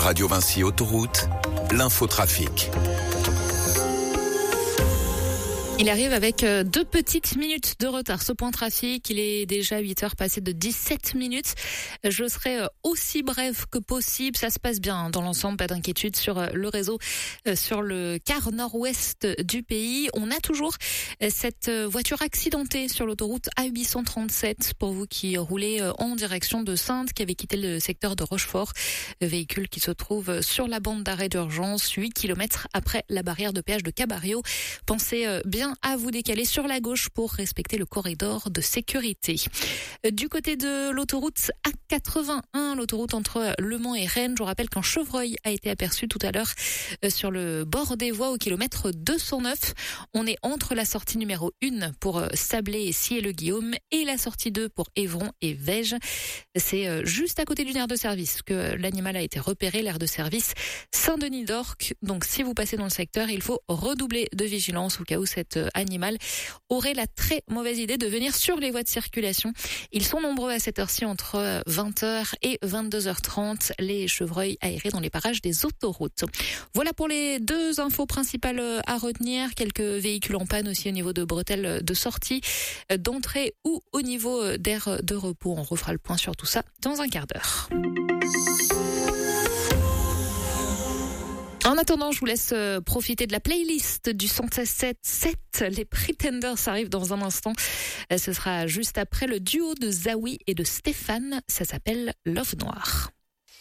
Radio Vinci Autoroute, l'infotrafic. Il arrive avec 2 petites minutes de retard. Ce point trafic, il est déjà 8 heures passées de 17 minutes. Je serai aussi brève que possible. Ça se passe bien dans l'ensemble, pas d'inquiétude sur le réseau, sur le quart nord-ouest du pays. On a toujours cette voiture accidentée sur l'autoroute A837 pour vous qui roulez en direction de Saintes, qui avait quitté le secteur de Rochefort. Le véhicule qui se trouve sur la bande d'arrêt d'urgence, 8 km après la barrière de péage de Cabario. Pensez bien à vous décaler sur la gauche pour respecter le corridor de sécurité. Du côté de l'autoroute A81, l'autoroute entre Le Mans et Rennes, je vous rappelle qu'un chevreuil a été aperçu tout à l'heure sur le bord des voies au kilomètre 209. On est entre la sortie numéro 1 pour Sablé et Scié-le-Guillaume et la sortie 2 pour Évron et Vège. C'est juste à côté d'une aire de service que l'animal a été repéré, l'aire de service Saint-Denis-d'Orc. Donc si vous passez dans le secteur, il faut redoubler de vigilance au cas où cet animal aurait la très mauvaise idée de venir sur les voies de circulation. Ils sont nombreux à cette heure-ci entre 20h et 22h30, les chevreuils aérés dans les parages des autoroutes. Voilà pour les 2 infos principales à retenir. Quelques véhicules en panne aussi au niveau de bretelles de sortie, d'entrée ou au niveau d'aires de repos. On refera le point sur tout ça dans un quart d'heure. En attendant, je vous laisse profiter de la playlist du 107.7. Les Pretenders arrivent dans un instant. Ce sera juste après le duo de Zawi et de Stéphane. Ça s'appelle Love Noir.